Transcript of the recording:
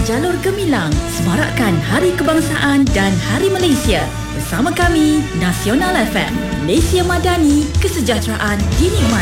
Jalur Gemilang semarakkan Hari Kebangsaan dan Hari Malaysia. Bersama kami, Nasional FM, Malaysia Madani, kesejahteraan dinikmati.